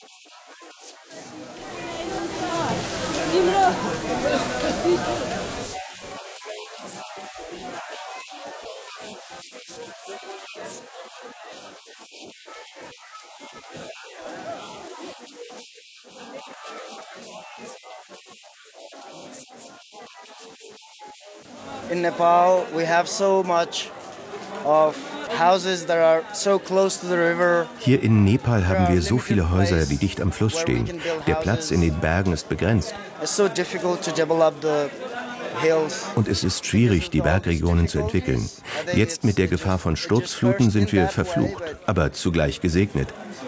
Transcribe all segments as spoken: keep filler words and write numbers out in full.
In Nepal, we have so much of houses that are so close to the river. Hier in Nepal haben wir so viele Häuser, die dicht am Fluss stehen. Der Platz in den Bergen ist begrenzt. It's so difficult to develop the hills. Und es ist schwierig, die Bergregionen zu entwickeln. Jetzt mit der Gefahr von Sturzfluten sind wir verflucht, aber zugleich gesegnet.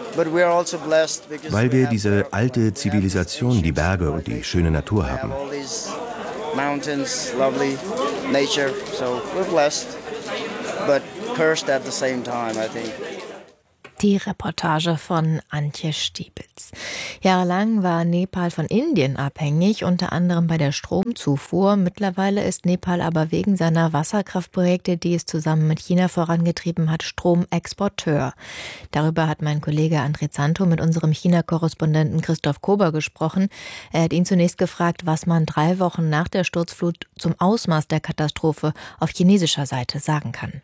Weil wir diese alte Zivilisation, die Berge und die schöne Natur haben. Mountains, lovely nature, so we're blessed, but cursed at the same time, I think. Die Reportage von Antje Stiepitz. Jahrelang war Nepal von Indien abhängig, unter anderem bei der Stromzufuhr. Mittlerweile ist Nepal aber wegen seiner Wasserkraftprojekte, die es zusammen mit China vorangetrieben hat, Stromexporteur. Darüber hat mein Kollege André Zanto mit unserem China-Korrespondenten Christoph Kober gesprochen. Er hat ihn zunächst gefragt, was man drei Wochen nach der Sturzflut zum Ausmaß der Katastrophe auf chinesischer Seite sagen kann.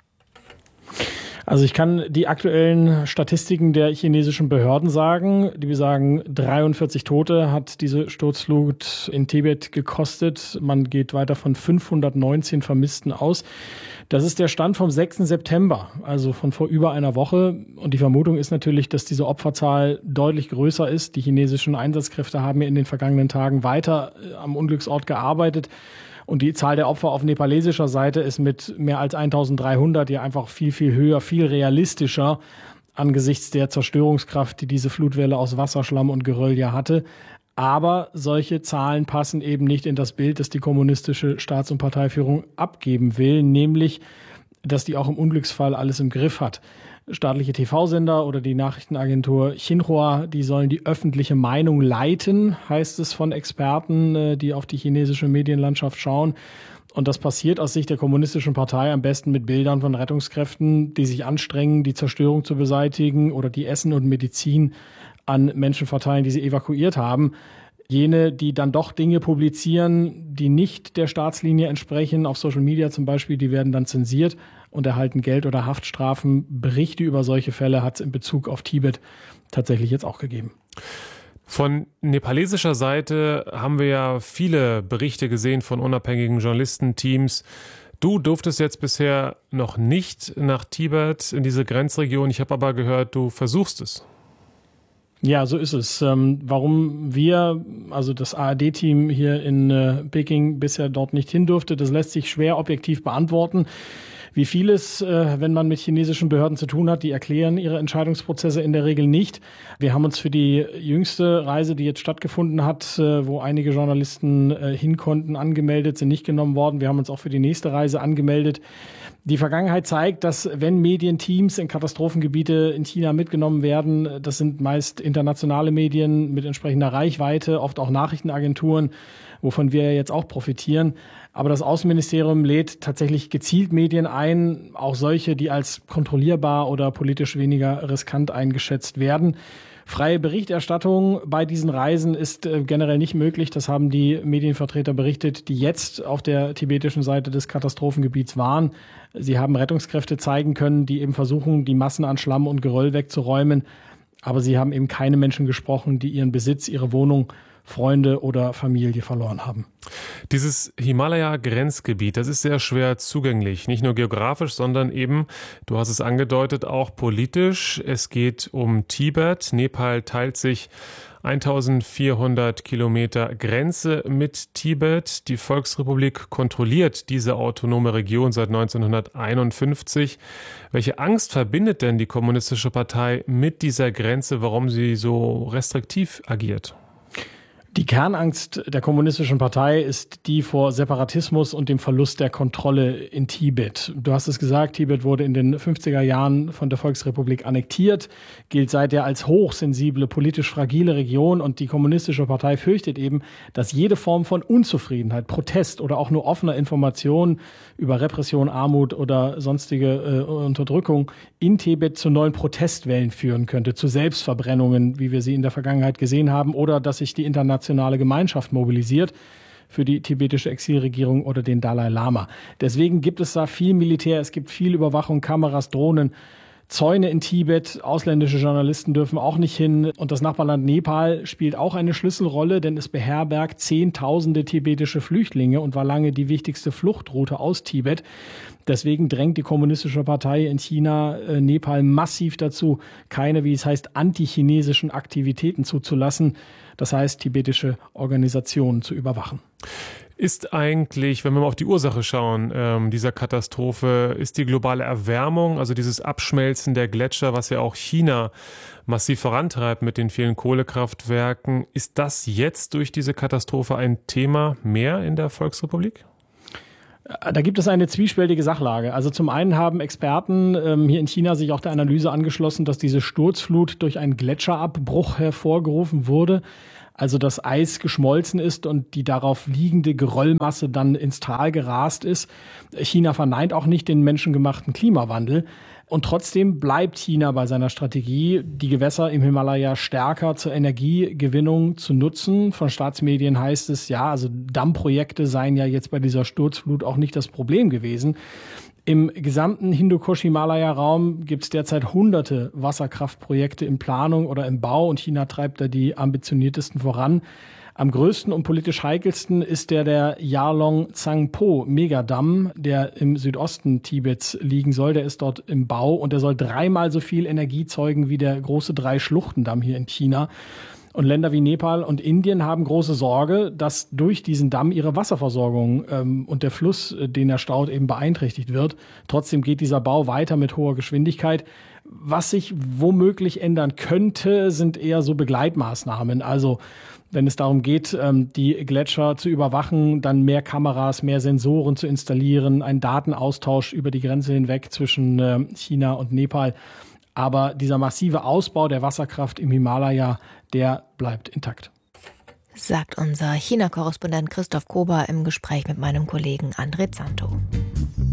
Also ich kann die aktuellen Statistiken der chinesischen Behörden sagen. Die besagen, dreiundvierzig Tote hat diese Sturzflut in Tibet gekostet. Man geht weiter von fünfhundertneunzehn Vermissten aus. Das ist der Stand vom sechsten September, also von vor über einer Woche. Und die Vermutung ist natürlich, dass diese Opferzahl deutlich größer ist. Die chinesischen Einsatzkräfte haben in den vergangenen Tagen weiter am Unglücksort gearbeitet. Und die Zahl der Opfer auf nepalesischer Seite ist mit mehr als eintausenddreihundert ja einfach viel, viel höher, viel realistischer angesichts der Zerstörungskraft, die diese Flutwelle aus Wasser, Schlamm und Geröll ja hatte. Aber solche Zahlen passen eben nicht in das Bild, das die kommunistische Staats- und Parteiführung abgeben will, nämlich, dass die auch im Unglücksfall alles im Griff hat. Staatliche T V-Sender oder die Nachrichtenagentur Xinhua, die sollen die öffentliche Meinung leiten, heißt es von Experten, die auf die chinesische Medienlandschaft schauen. Und das passiert aus Sicht der kommunistischen Partei am besten mit Bildern von Rettungskräften, die sich anstrengen, die Zerstörung zu beseitigen oder die Essen und Medizin an Menschen verteilen, die sie evakuiert haben. Jene, die dann doch Dinge publizieren, die nicht der Staatslinie entsprechen, auf Social Media zum Beispiel, die werden dann zensiert und erhalten Geld oder Haftstrafen. Berichte über solche Fälle hat es in Bezug auf Tibet tatsächlich jetzt auch gegeben. Von nepalesischer Seite haben wir ja viele Berichte gesehen von unabhängigen Journalistenteams. Du durftest jetzt bisher noch nicht nach Tibet in diese Grenzregion. Ich habe aber gehört, du versuchst es. Ja, so ist es. Ähm, warum wir, also das A R D-Team hier in äh, Peking bisher dort nicht hin durfte, das lässt sich schwer objektiv beantworten. Wie vieles, äh, wenn man mit chinesischen Behörden zu tun hat, die erklären ihre Entscheidungsprozesse in der Regel nicht. Wir haben uns für die jüngste Reise, die jetzt stattgefunden hat, äh, wo einige Journalisten äh, hin konnten, angemeldet, sind nicht genommen worden. Wir haben uns auch für die nächste Reise angemeldet. Die Vergangenheit zeigt, dass wenn Medienteams in Katastrophengebiete in China mitgenommen werden, das sind meist internationale Medien mit entsprechender Reichweite, oft auch Nachrichtenagenturen, wovon wir jetzt auch profitieren. Aber das Außenministerium lädt tatsächlich gezielt Medien ein, auch solche, die als kontrollierbar oder politisch weniger riskant eingeschätzt werden. Freie Berichterstattung bei diesen Reisen ist äh, generell nicht möglich. Das haben die Medienvertreter berichtet, die jetzt auf der tibetischen Seite des Katastrophengebiets waren. Sie haben Rettungskräfte zeigen können, die eben versuchen, die Massen an Schlamm und Geröll wegzuräumen. Aber sie haben eben keine Menschen gesprochen, die ihren Besitz, ihre Wohnung, Freunde oder Familie verloren haben. Dieses Himalaya-Grenzgebiet, das ist sehr schwer zugänglich, nicht nur geografisch, sondern eben, du hast es angedeutet, auch politisch. Es geht um Tibet. Nepal teilt sich eintausendvierhundert Kilometer Grenze mit Tibet. Die Volksrepublik kontrolliert diese autonome Region seit neunzehnhunderteinundfünfzig. Welche Angst verbindet denn die Kommunistische Partei mit dieser Grenze, warum sie so restriktiv agiert? Die Kernangst der Kommunistischen Partei ist die vor Separatismus und dem Verlust der Kontrolle in Tibet. Du hast es gesagt, Tibet wurde in den fünfziger Jahren von der Volksrepublik annektiert, gilt seither als hochsensible, politisch fragile Region und die Kommunistische Partei fürchtet eben, dass jede Form von Unzufriedenheit, Protest oder auch nur offener Information über Repression, Armut oder sonstige äh, Unterdrückung in Tibet zu neuen Protestwellen führen könnte, zu Selbstverbrennungen, wie wir sie in der Vergangenheit gesehen haben, oder dass sich die internationale Gemeinschaft mobilisiert für die tibetische Exilregierung oder den Dalai Lama. Deswegen gibt es da viel Militär, es gibt viel Überwachung, Kameras, Drohnen, Zäune in Tibet. Ausländische Journalisten dürfen auch nicht hin. Und das Nachbarland Nepal spielt auch eine Schlüsselrolle, denn es beherbergt Zehntausende tibetische Flüchtlinge und war lange die wichtigste Fluchtroute aus Tibet. Deswegen drängt die Kommunistische Partei in China äh, Nepal massiv dazu, keine, wie es heißt, antichinesischen Aktivitäten zuzulassen. Das heißt, tibetische Organisationen zu überwachen. Ist eigentlich, wenn wir mal auf die Ursache schauen, ähm, dieser Katastrophe, ist die globale Erwärmung, also dieses Abschmelzen der Gletscher, was ja auch China massiv vorantreibt mit den vielen Kohlekraftwerken, ist das jetzt durch diese Katastrophe ein Thema mehr in der Volksrepublik? Da gibt es eine zwiespältige Sachlage. Also zum einen haben Experten ähm, hier in China sich auch der Analyse angeschlossen, dass diese Sturzflut durch einen Gletscherabbruch hervorgerufen wurde. Also das Eis geschmolzen ist und die darauf liegende Geröllmasse dann ins Tal gerast ist. China verneint auch nicht den menschengemachten Klimawandel. Und trotzdem bleibt China bei seiner Strategie, die Gewässer im Himalaya stärker zur Energiegewinnung zu nutzen. Von Staatsmedien heißt es, ja, also Dammprojekte seien ja jetzt bei dieser Sturzflut auch nicht das Problem gewesen. Im gesamten Hindukusch-Himalaya-Raum gibt es derzeit hunderte Wasserkraftprojekte in Planung oder im Bau und China treibt da die ambitioniertesten voran. Am größten und politisch heikelsten ist der der Yarlong-Tsangpo-Megadamm, der im Südosten Tibets liegen soll. Der ist dort im Bau und der soll dreimal so viel Energie zeugen wie der große Drei-Schluchten-Damm hier in China. Und Länder wie Nepal und Indien haben große Sorge, dass durch diesen Damm ihre Wasserversorgung ähm, und der Fluss, den er staut, eben beeinträchtigt wird. Trotzdem geht dieser Bau weiter mit hoher Geschwindigkeit. Was sich womöglich ändern könnte, sind eher so Begleitmaßnahmen. Also wenn es darum geht, die Gletscher zu überwachen, dann mehr Kameras, mehr Sensoren zu installieren, einen Datenaustausch über die Grenze hinweg zwischen China und Nepal. Aber dieser massive Ausbau der Wasserkraft im Himalaya, der bleibt intakt. Sagt unser China-Korrespondent Christoph Kober im Gespräch mit meinem Kollegen André Zanto.